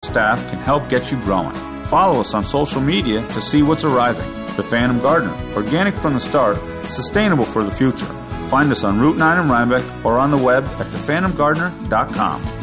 staff can help get you growing. Follow us on social media to see what's arriving. The Phantom Gardener, organic from the start, sustainable for the future. Find us on Route 9 in Rhinebeck or on the web at thephantomgardener.com.